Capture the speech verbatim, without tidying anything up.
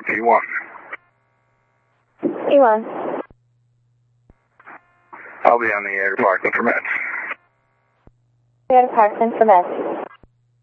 E one. E one. I'll be on the air to Parkland for meds. We had a Parkland for meds.